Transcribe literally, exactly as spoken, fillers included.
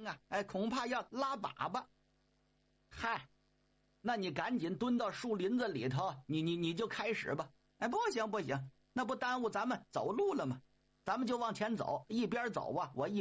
啊，哎，恐怕要拉粑粑。嗨，那你赶紧蹲到树林子里头，你你你就开始吧。哎，不行不行，那不耽误咱们走路了吗？咱们就往前走，一边走啊，我一